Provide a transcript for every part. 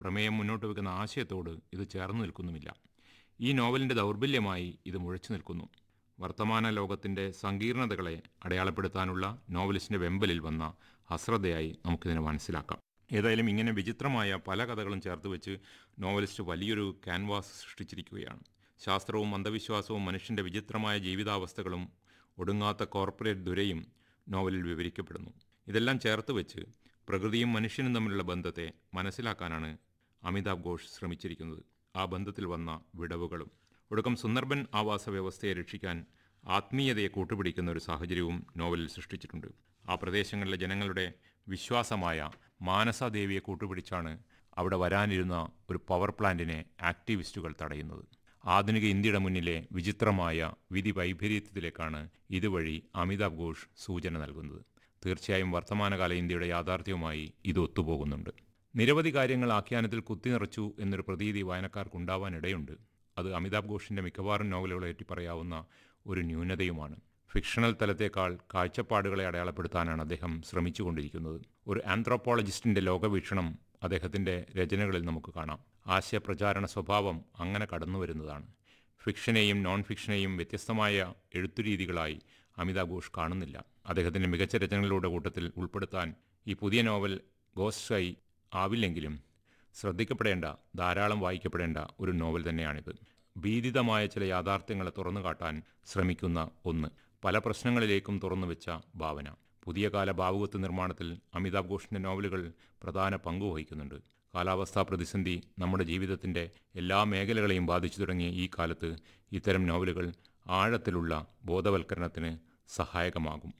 പ്രമേയം മുന്നോട്ട് വയ്ക്കുന്ന ആശയത്തോട് ഇത് ചേർന്ന് നിൽക്കുന്നുമില്ല. ഈ നോവലിൻ്റെ ദൗർബല്യമായി ഇത് മുഴച്ചു നിൽക്കുന്നു. വർത്തമാന ലോകത്തിൻ്റെ സങ്കീർണതകളെ അടയാളപ്പെടുത്താനുള്ള നോവലിസ്റ്റിൻ്റെ വെമ്പലിൽ വന്ന അശ്രദ്ധയായി നമുക്കിതിനെ മനസ്സിലാക്കാം. ഏതായാലും ഇങ്ങനെ വിചിത്രമായ പല കഥകളും ചേർത്ത് വെച്ച് നോവലിസ്റ്റ് വലിയൊരു ക്യാൻവാസ് സൃഷ്ടിച്ചിരിക്കുകയാണ്. ശാസ്ത്രവും അന്ധവിശ്വാസവും മനുഷ്യൻ്റെ വിചിത്രമായ ജീവിതാവസ്ഥകളും ഒടുങ്ങാത്ത കോർപ്പറേറ്റ് ദുരയും നോവലിൽ വിവരിക്കപ്പെടുന്നു. ഇതെല്ലാം ചേർത്ത് വെച്ച് പ്രകൃതിയും മനുഷ്യനും തമ്മിലുള്ള ബന്ധത്തെ മനസ്സിലാക്കാനാണ് അമിതാഭ് ഘോഷ് ശ്രമിച്ചിരിക്കുന്നത്. ആ ബന്ധത്തിൽ വന്ന വിടവുകളും ഒടുക്കം സുന്ദർബൻ ആവാസ വ്യവസ്ഥയെ രക്ഷിക്കാൻ ആത്മീയതയെ കൂട്ടുപിടിക്കുന്ന ഒരു സാഹചര്യവും നോവലിൽ സൃഷ്ടിച്ചിട്ടുണ്ട്. ആ പ്രദേശങ്ങളിലെ ജനങ്ങളുടെ വിശ്വാസമായ മാനസാദേവിയെ കൂട്ടുപിടിച്ചാണ് അവിടെ വരാനിരുന്ന ഒരു പവർ പ്ലാന്റിനെ ആക്ടിവിസ്റ്റുകൾ തടയുന്നത്. ആധുനിക ഇന്ത്യയുടെ മുന്നിലെ വിചിത്രമായ വിധി വൈപരീത്യത്തിലേക്കാണ് ഇതുവഴി അമിതാഭ് ഘോഷ് സൂചന നൽകുന്നത്. തീർച്ചയായും വർത്തമാനകാല ഇന്ത്യയുടെ യാഥാർത്ഥ്യവുമായി ഇത് ഒത്തുപോകുന്നുണ്ട്. നിരവധി കാര്യങ്ങൾ ആഖ്യാനത്തിൽ കുത്തിനിറച്ചു എന്നൊരു പ്രതീതി വായനക്കാർക്കുണ്ടാവാനിടയുണ്ട്. അത് അമിതാഭ് ഘോഷിൻ്റെ മിക്കവാറും നോവലുകളെ പറയാവുന്ന ഒരു ന്യൂനതയുമാണ്. ഫിക്ഷണൽ തലത്തേക്കാൾ കാഴ്ചപ്പാടുകളെ അടയാളപ്പെടുത്താനാണ് അദ്ദേഹം ശ്രമിച്ചുകൊണ്ടിരിക്കുന്നത്. ഒരു ആന്ത്രോപോളജിസ്റ്റിൻ്റെ ലോകവീക്ഷണം അദ്ദേഹത്തിൻ്റെ രചനകളിൽ നമുക്ക് കാണാം. ആശയപ്രചാരണ സ്വഭാവം അങ്ങനെ കടന്നു വരുന്നതാണ്. ഫിക്ഷനെയും നോൺ ഫിക്ഷനെയും വ്യത്യസ്തമായ എഴുത്തുരീതികളായി അമിതാഭ് ഘോഷ് കാണുന്നില്ല. അദ്ദേഹത്തിൻ്റെ മികച്ച രചനകളുടെ കൂട്ടത്തിൽ ഉൾപ്പെടുത്താൻ ഈ പുതിയ നോവൽ ഗോസ്റ്റ് ആവില്ലെങ്കിലും ശ്രദ്ധിക്കപ്പെടേണ്ട, ധാരാളം വായിക്കപ്പെടേണ്ട ഒരു നോവൽ തന്നെയാണിത്. ഭീതിതമായ ചില യാഥാർത്ഥ്യങ്ങളെ തുറന്നു കാട്ടാൻ ശ്രമിക്കുന്ന ഒന്ന്, പല പ്രശ്നങ്ങളിലേക്കും തുറന്നു വെച്ച ഭാവന. പുതിയ കാല ഭാവുകത്വ നിർമ്മാണത്തിൽ അമിതാഭ് ഘോഷിൻ്റെ നോവലുകൾ പ്രധാന പങ്ക് വഹിക്കുന്നുണ്ട്. കാലാവസ്ഥാ പ്രതിസന്ധി നമ്മുടെ ജീവിതത്തിൻ്റെ എല്ലാ മേഖലകളെയും ബാധിച്ചു തുടങ്ങിയ ഈ കാലത്ത് ഇത്തരം നോവലുകൾ ആഴത്തിലുള്ള ബോധവൽക്കരണത്തിന് സഹായകമാകും.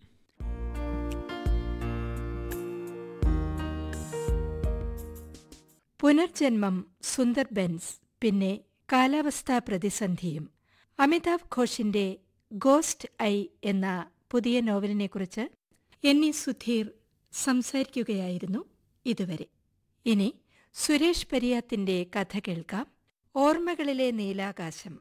പുനർജന്മം, സുന്ദർബൻസ്, പിന്നെ കാലാവസ്ഥാ പ്രതിസന്ധിയും. അമിതാഭ് ഘോഷിന്റെ ഗോസ്റ്റ് ഐ എന്ന പുതിയ നോവലിനെക്കുറിച്ച് NE സുധീർ സംസാരിക്കുകയായിരുന്നു ഇതുവരെ. ഇനി സുരേഷ് പരിയാത്തിന്റെ കഥ കേൾക്കാം. ഓർമ്മകളിലെ നീലാകാശം.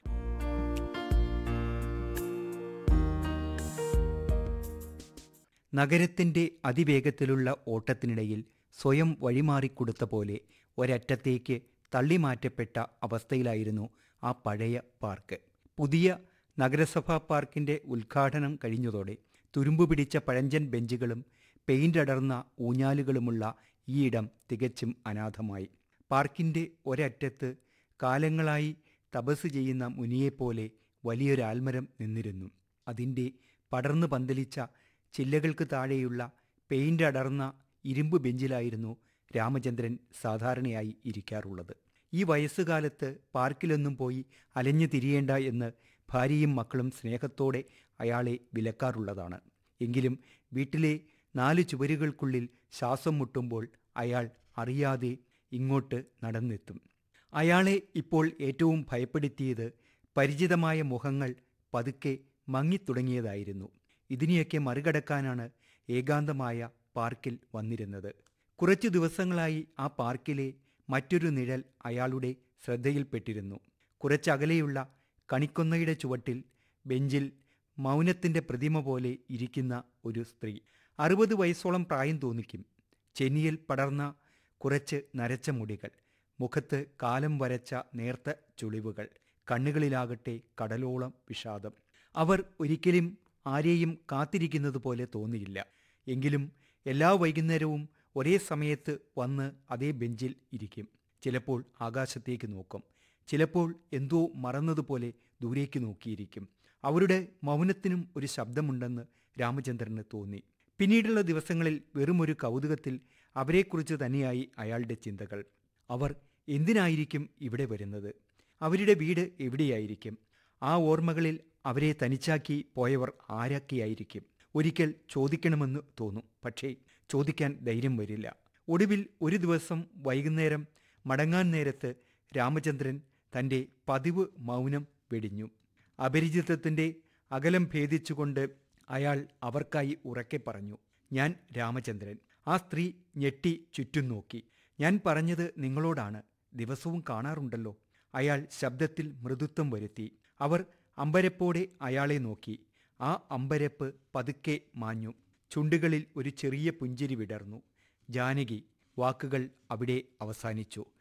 നഗരത്തിൻ്റെ അതിവേഗത്തിലുള്ള ഓട്ടത്തിനിടയിൽ സ്വയം വഴിമാറിക്കൊടുത്ത പോലെ ഒരറ്റത്തേക്ക് തള്ളിമാറ്റപ്പെട്ട അവസ്ഥയിലായിരുന്നു ആ പഴയ പാർക്ക്. പുതിയ നഗരസഭാ പാർക്കിൻ്റെ ഉദ്ഘാടനം കഴിഞ്ഞതോടെ തുരുമ്പു പിടിച്ച പഴഞ്ചൻ ബെഞ്ചുകളും പെയിൻ്റ് അടർന്ന ഊഞ്ഞാലുകളുമുള്ള ഈ ഇടം തികച്ചും അനാഥമായി. പാർക്കിൻ്റെ ഒരറ്റത്ത് കാലങ്ങളായി തപസ് ചെയ്യുന്ന മുനിയെപ്പോലെ വലിയൊരാൽമരം നിന്നിരുന്നു. അതിൻ്റെ പടർന്നു പന്തലിച്ച ചില്ലകൾക്ക് താഴെയുള്ള പെയിൻ്റ് അടർന്ന ഇരുമ്പ് ബെഞ്ചിലായിരുന്നു രാമചന്ദ്രൻ സാധാരണയായി ഇരിക്കാറുള്ളത്. ഈ വയസ്സുകാലത്ത് പാർക്കിലൊന്നും പോയി അലഞ്ഞു തിരിയേണ്ട എന്ന് ഭാര്യയും മക്കളും സ്നേഹത്തോടെ അയാളെ വിലക്കാറുള്ളതാണ്. എങ്കിലും വീട്ടിലെ 4 ചുവരുകൾക്കുള്ളിൽ ശ്വാസം മുട്ടുമ്പോൾ അയാൾ അറിയാതെ ഇങ്ങോട്ട് നടന്നെത്തും. അയാളെ ഇപ്പോൾ ഏറ്റവും ഭയപ്പെടുത്തിയത് പരിചിതമായ മുഖങ്ങൾ പതുക്കെ മങ്ങിത്തുടങ്ങിയതായിരുന്നു. ഇതിനെയൊക്കെ മറികടക്കാനാണ് ഏകാന്തമായ പാർക്കിൽ വന്നിരുന്നത്. കുറച്ചു ദിവസങ്ങളായി ആ പാർക്കിലെ മറ്റൊരു നിഴൽ അയാളുടെ ശ്രദ്ധയിൽപ്പെട്ടിരുന്നു. കുറച്ചകലെയുള്ള കണിക്കൊന്നയുടെ ചുവട്ടിൽ ബെഞ്ചിൽ മൗനത്തിൻ്റെ പ്രതിമ പോലെ ഇരിക്കുന്ന ഒരു സ്ത്രീ. 60 വയസ്സോളം പ്രായം തോന്നിക്കും. ചെന്നിയിൽ പടർന്ന കുറച്ച് നരച്ച മുടികൾ, മുഖത്ത് കാലം വരച്ച നേർത്ത ചുളിവുകൾ, കണ്ണുകളിലാകട്ടെ കടലോളം വിഷാദം. അവർ ഒരിക്കലും ആരെയും കാത്തിരിക്കുന്നത് പോലെ തോന്നിയില്ല. എങ്കിലും എല്ലാ വൈകുന്നേരവും ഒരേ സമയത്ത് വന്ന് അതേ ബെഞ്ചിൽ ഇരിക്കും. ചിലപ്പോൾ ആകാശത്തേക്ക് നോക്കും, ചിലപ്പോൾ എന്തോ മറന്നതുപോലെ ദൂരേക്ക് നോക്കിയിരിക്കും. അവരുടെ മൗനത്തിനും ഒരു ശബ്ദമുണ്ടെന്ന് രാമചന്ദ്രന് തോന്നി. പിന്നീടുള്ള ദിവസങ്ങളിൽ വെറുമൊരു കൗതുകത്തിൽ അവരെക്കുറിച്ച് തന്നെയായി അയാളുടെ ചിന്തകൾ. അവർ എന്തിനായിരിക്കും ഇവിടെ വരുന്നത്? അവരുടെ വീട് എവിടെയായിരിക്കും? ആ ഓർമ്മകളിൽ അവരെ തനിച്ചാക്കി പോയവർ ആരൊക്കെയായിരിക്കും? ഒരിക്കൽ ചോദിക്കണമെന്ന് തോന്നും, പക്ഷേ ചോദിക്കാൻ ധൈര്യം വരില്ല. ഒടുവിൽ ഒരു ദിവസം വൈകുന്നേരം മടങ്ങാൻ നേരത്ത് രാമചന്ദ്രൻ തൻ്റെ പതിവ് മൗനം വെടിഞ്ഞു. അപരിചിതത്തിൻ്റെ അകലം ഭേദിച്ചുകൊണ്ട് അയാൾ അവർക്കായി ഉറക്കെ പറഞ്ഞു, "ഞാൻ രാമചന്ദ്രൻ." ആ സ്ത്രീ ഞെട്ടി ചുറ്റും നോക്കി. "ഞാൻ പറഞ്ഞത് നിങ്ങളോടാണ്. ദിവസവും കാണാറുണ്ടല്ലോ." അയാൾ ശബ്ദത്തിൽ മൃദുത്വം വരുത്തി. അവർ അമ്പരപ്പോടെ അയാളെ നോക്കി. ആ അമ്പരപ്പ് പതുക്കെ മാഞ്ഞു. ചുണ്ടുകളിൽ ഒരു ചെറിയ പുഞ്ചിരി വിടർന്നു. "ജാനകി, വാക്കുകൾ അവിടെ അവസാനിച്ചു.